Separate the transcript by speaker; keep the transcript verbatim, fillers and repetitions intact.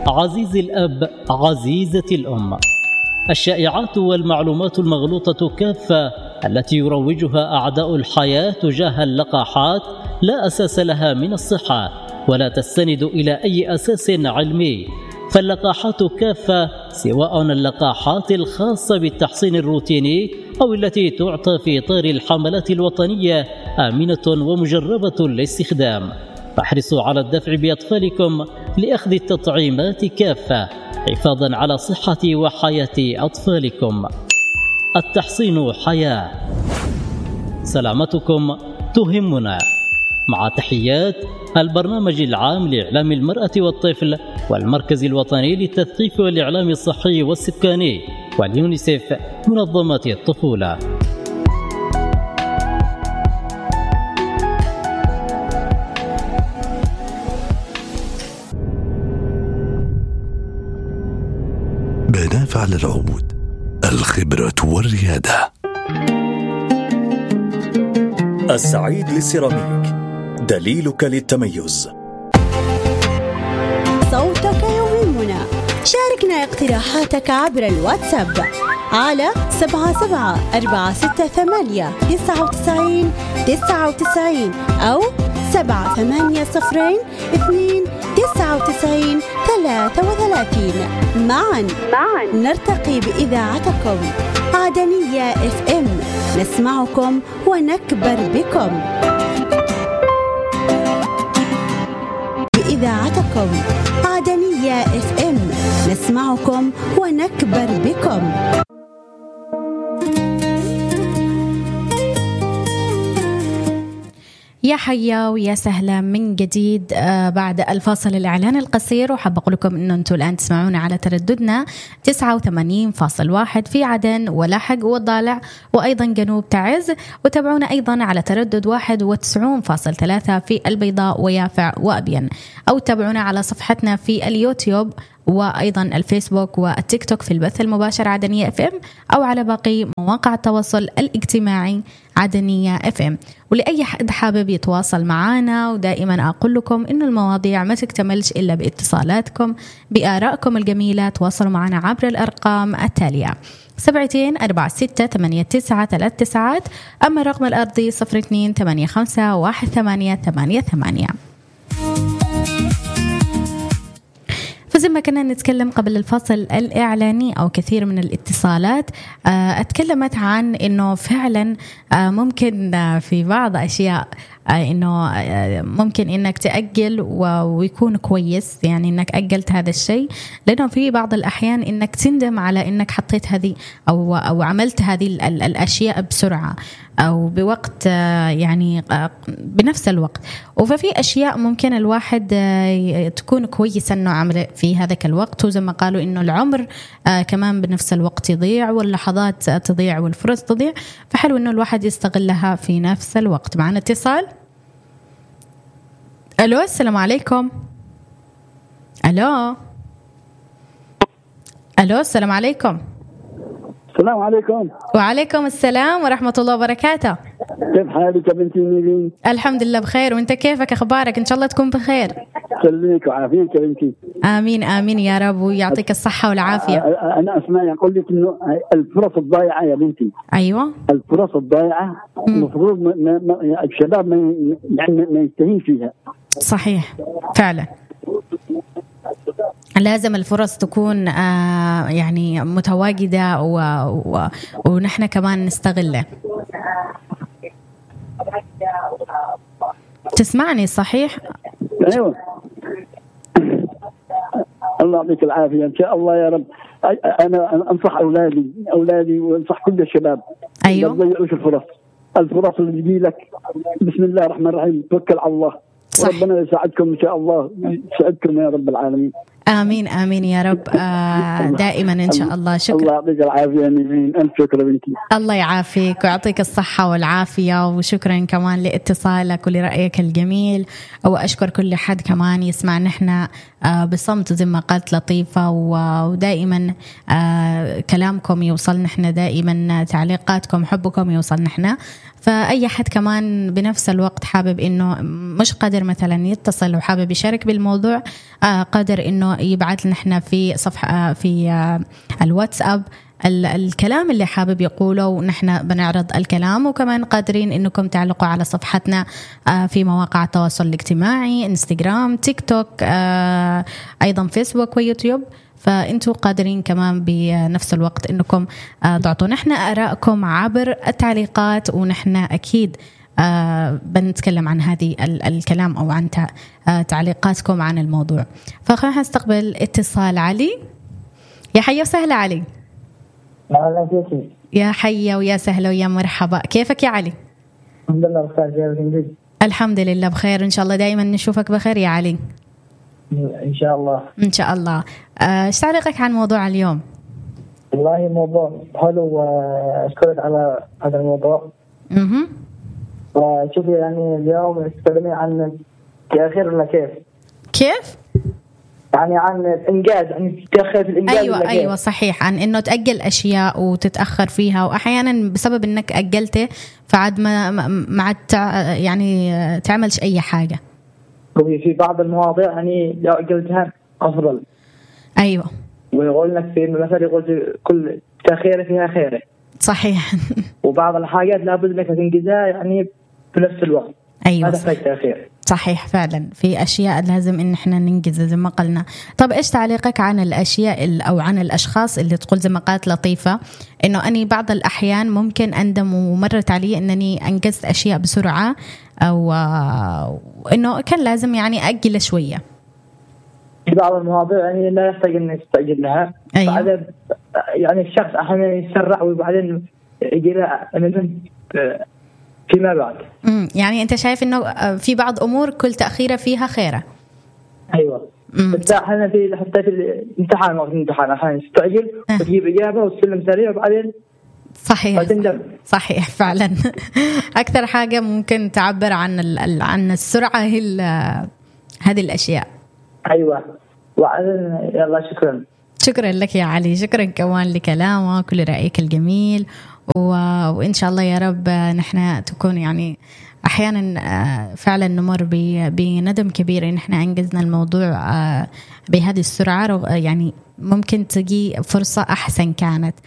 Speaker 1: عزيزي الأب، عزيزتي الأم. الشائعات والمعلومات المغلوطة كافة التي يروجها أعداء الحياة تجاه اللقاحات لا أساس لها من الصحة ولا تستند إلى أي أساس علمي، فاللقاحات كافة سواء اللقاحات الخاصة بالتحصين الروتيني أو التي تعطى في إطار الحملات الوطنية آمنة ومجربة للاستخدام، فاحرصوا على الدفع بأطفالكم لأخذ التطعيمات كافة حفاظا على صحة وحياة أطفالكم. التحصين حياة، سلامتكم تهمنا. مع تحيات البرنامج العام لإعلام المرأة والطفل والمركز الوطني للتثقيف والإعلام الصحي والسكاني واليونيسيف منظمة الطفولة.
Speaker 2: بنافع للعود، الخبرة والريادة.
Speaker 3: السعيد للسيراميك، دليلك للتميز.
Speaker 4: صوتك يهمنا، شاركنا اقتراحاتك عبر الواتساب على سبعة سبعة أربعة ستة ثمانية تسعة وتسعين تسعة وتسعين أو سبعة ثمانية صفرين اثنين تسعة وتسعين ثلاثة وثلاثين. معا معا نرتقي بإذاعتكم عدنية اف ام، نسمعكم ونكبر بكم. بإذاعتكم عدنية اف ام، نسمعكم ونكبر بكم.
Speaker 5: يا حيا ويا سهلا من جديد بعد الفاصل الإعلان القصير، وحاب أقول لكم إنه أنتم الآن تسمعونا على ترددنا تسعة وثمانين فاصل واحد في عدن ولحق والضالع وأيضا جنوب تعز، وتابعونا أيضا على تردد واحد وتسعون فاصل ثلاثة في البيضاء ويافع وأبين، أو تابعونا على صفحتنا في اليوتيوب وأيضا الفيسبوك والتيك توك في البث المباشر عدنية اف ام، أو على باقي مواقع التواصل الاجتماعي عدنية اف ام. ولأي حد حابب يتواصل معنا، ودائما أقول لكم إنه المواضيع ما تكتملش إلا باتصالاتكم بآرائكم الجميلة. تواصلوا معنا عبر الأرقام التالية سبعتين أربعة ستة ثمانية تسعة ثلاث تسعات، أما الرقم الأرضي صفر اثنين ثمانية خمسة واحد ثمانية ثمانية ثمانية. فزي ما كنا نتكلم قبل الفصل الإعلاني أو كثير من الاتصالات أتكلمت عن إنه فعلا ممكن في بعض أشياء إنه ممكن إنك تأجل ويكون كويس، يعني إنك أجلت هذا الشيء، لأنه في بعض الأحيان إنك تندم على إنك حطيت هذه أو أو عملت هذه الأشياء بسرعة أو بوقت يعني بنفس الوقت. وفي أشياء ممكن الواحد تكون كويسة إنه عمل في هذاك الوقت، وزي ما قالوا إنه العمر كمان بنفس الوقت يضيع واللحظات تضيع والفرص تضيع، فحلو إنه الواحد يستغلها في نفس الوقت. معنا اتصال. ألو، السلام عليكم. ألو ألو السلام عليكم.
Speaker 6: السلام عليكم.
Speaker 5: وعليكم السلام ورحمة الله وبركاته.
Speaker 6: كيف حالك يا بنتي نيرين؟
Speaker 5: الحمد لله بخير، وانت كيفك؟ اخبارك؟ ان شاء الله تكون بخير.
Speaker 6: خليك وعافيك يا بنتي.
Speaker 5: امين امين يا رب، ويعطيك الصحة والعافية.
Speaker 6: انا اسمعي اقول لك انه الفرص الضائعة يا بنتي.
Speaker 5: ايوه،
Speaker 6: الفرص الضائعة المفروض الشباب ما يعني ما يستهين فيها.
Speaker 5: صحيح فعلا، لازم الفرص تكون آه يعني متواجدة و... و... ونحن كمان نستغله. تسمعني صحيح؟
Speaker 6: أيوة. الله يعطيك العافية إن شاء الله يا رب. أنا أنصح أولادي أولادي وأنصح كل الشباب.
Speaker 5: أيوة.
Speaker 6: لا تضيعوش الفرص الفرص اللي تجي لك. بسم الله الرحمن الرحيم، توكل على الله. صح. ربنا يساعدكم إن شاء الله، يسعدكم يا رب العالمين.
Speaker 5: آمين آمين يا رب. آه دائما إن شاء الله. شكرا.
Speaker 6: الله يعطيك العافية نيرين، ألف شكر بنتي.
Speaker 5: الله يعافيك ويعطيك الصحة والعافية، وشكرا كمان لاتصالك ولرأيك الجميل. وأشكر كل حد كمان يسمع نحن آه بصمت زي ما قلت لطيفة، ودائما آه كلامكم يوصل نحن، دائما تعليقاتكم حبكم يوصل نحن. فأي حد كمان بنفس الوقت حابب إنه مش قادر مثلا يتصل وحابب يشارك بالموضوع، آه قادر إنه يبعث لنا احنا في صفحة في الواتساب الكلام اللي حابب يقوله، ونحن بنعرض الكلام. وكمان قادرين انكم تعلقوا على صفحتنا في مواقع التواصل الاجتماعي، انستغرام، تيك توك، ايضا فيسبوك ويوتيوب. فانتوا قادرين كمان بنفس الوقت انكم تعطونا نحن آراءكم عبر التعليقات، ونحن اكيد بنتكلم عن هذه الكلام او عن تعليقاتكم عن الموضوع. فخلينا نستقبل اتصال علي. يا حي وسهلا علي. يا حي ويا سهلا ويا مرحبا، كيفك يا علي؟
Speaker 7: الحمد لله بخير.
Speaker 5: الحمد لله بخير، ان شاء الله دائما نشوفك بخير يا علي.
Speaker 7: ان شاء الله
Speaker 5: ان شاء الله. ايش تعليقك عن موضوع اليوم؟
Speaker 7: والله موضوع حلو واشكرك على هذا الموضوع.
Speaker 5: اها
Speaker 7: وشوفي يعني اليوم نتكلم عن تأخير ولا كيف؟
Speaker 5: كيف؟
Speaker 7: يعني عن الإنجاز، يعني تأخير في الإنجاز.
Speaker 5: أيوة أيوة صحيح، عن إنه تأجل أشياء وتتأخر فيها، وأحيانا بسبب إنك أجلته فعد ما ما عاد يعني تعملش أي حاجة.
Speaker 7: وفي بعض المواضيع يعني لو أجلتها أفضل.
Speaker 5: أيوة.
Speaker 7: ويقول لك في مثل يقول كل تأخير فيها خير.
Speaker 5: صحيح.
Speaker 7: وبعض الحاجات لابد لك تنجزها يعني في نفس الوقت.
Speaker 5: أيوة.
Speaker 7: هذا فايد تأخير.
Speaker 5: صحيح فعلا، في أشياء لازم إن إحنا ننجز زي ما قلنا. طب إيش تعليقك عن الأشياء أو عن الأشخاص اللي تقول زي ما قالت لطيفة إنه أني بعض الأحيان ممكن أندم ومرت علي إنني أنجزت أشياء بسرعة، أو إنه كان لازم يعني أجل شوية.
Speaker 7: في بعض المواضيع يعني لا يحتاج إن يستعجل لها.
Speaker 5: أيوة.
Speaker 7: بعد يعني الشخص أحيانا يسرع وبعدين يجي له فيما بعد.
Speaker 5: امم يعني انت شايف انه في بعض امور كل تاخيره فيها خيره.
Speaker 7: ايوه. بس احنا في حتى في الامتحان وقت الامتحان احيانا تستعجل
Speaker 5: أه.
Speaker 7: وتجيب اجابه وتسلم سريع وبعدين
Speaker 5: صحيح
Speaker 7: فتندم.
Speaker 5: صحيح فعلا. اكثر حاجه ممكن تعبر عن عن السرعه هي هذه الاشياء.
Speaker 7: ايوه. وبعدين يلا شكرا.
Speaker 5: شكرا لك يا علي، شكرا كمان لكلامك ولرايك الجميل، وإن شاء الله يا رب نحن تكون يعني أحيانا فعلا نمر بندم كبير إن احنا أنجزنا الموضوع بهذه السرعة، يعني ممكن تجي فرصة أحسن كانت